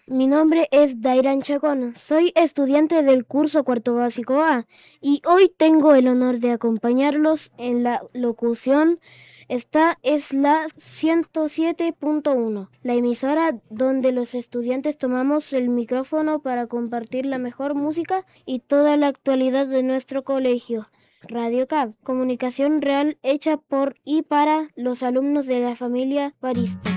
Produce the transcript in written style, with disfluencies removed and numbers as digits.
Mi nombre es Dairan Chacón, soy estudiante del curso cuarto básico A y hoy tengo el honor de acompañarlos en la locución. Esta es la 107.1, la emisora donde los estudiantes tomamos el micrófono para compartir la mejor música y toda la actualidad de nuestro colegio. Radio CAB, comunicación real hecha por y para los alumnos de la familia Barista.